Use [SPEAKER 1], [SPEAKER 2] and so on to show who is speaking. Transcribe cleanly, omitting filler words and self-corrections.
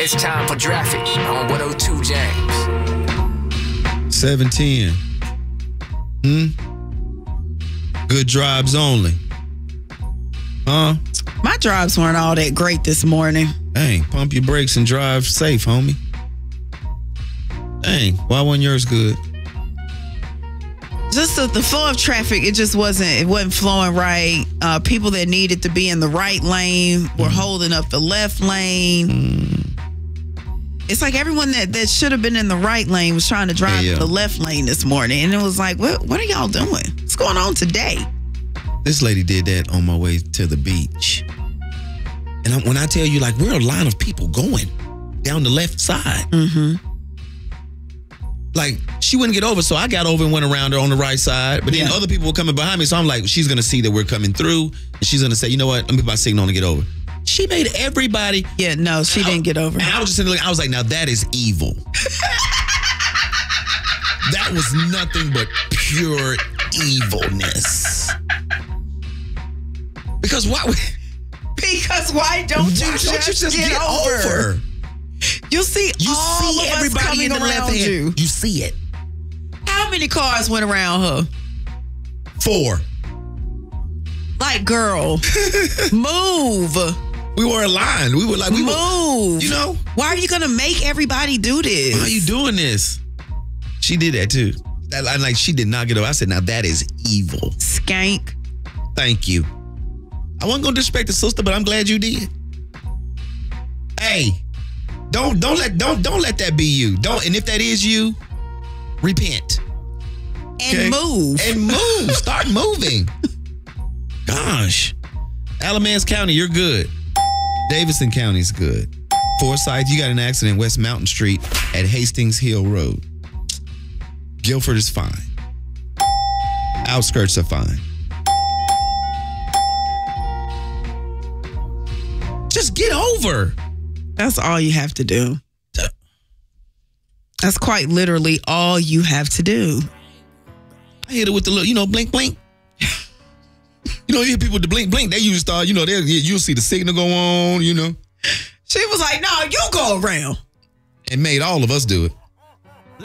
[SPEAKER 1] It's time for Traffic on 102 James.
[SPEAKER 2] 710. Good drives only. Huh?
[SPEAKER 3] My drives weren't all that great this morning.
[SPEAKER 2] Dang, pump your brakes and drive safe, homie. Dang, why wasn't yours good?
[SPEAKER 3] Just the flow of traffic, it wasn't flowing right. People that needed to be in the right lane were holding up the left lane. It's like everyone that should have been in the right lane was trying to drive the left lane this morning. And it was like, what are y'all doing? What's going on today?
[SPEAKER 2] This lady did that on my way to the beach. And when I tell you, like, we're a line of people going down the left side. Like, she wouldn't get over, so I got over and went around her on the right side. But then other people were coming behind me, so I'm like, she's going to see that we're coming through, and she's going to say, you know what, let me put my signal on to get over. She made everybody.
[SPEAKER 3] Yeah, no, she didn't get over.
[SPEAKER 2] And I was just sitting there, I was like, now that is evil. That was nothing but pure evilness. Because why don't you just get over?
[SPEAKER 3] You see
[SPEAKER 2] everybody in the left hand. You see it.
[SPEAKER 3] How many cars went around her?
[SPEAKER 2] 4.
[SPEAKER 3] Like, girl, move.
[SPEAKER 2] We were aligned. We were like,
[SPEAKER 3] move.
[SPEAKER 2] You know?
[SPEAKER 3] Why are you going to make everybody do this?
[SPEAKER 2] Why are you doing this? She did that too. Like, she did not get over. I said, now that is evil.
[SPEAKER 3] Skank.
[SPEAKER 2] Thank you. I wasn't going to disrespect the sister, but I'm glad you did. Hey, don't let that be you. And if that is you, repent.
[SPEAKER 3] And move.
[SPEAKER 2] Start moving. Gosh. Alamance County, you're good. Davidson County's good. Forsyth, you got an accident West Mountain Street at Hastings Hill Road. Guilford is fine. Outskirts are fine. Just get over.
[SPEAKER 3] That's all you have to do. That's quite literally all you have to do.
[SPEAKER 2] I hit it with the little, blink, blink. You hear people with the blink, blink. They usually start, you'll see the signal go on,
[SPEAKER 3] She was like, no, you go around.
[SPEAKER 2] And made all of us do it.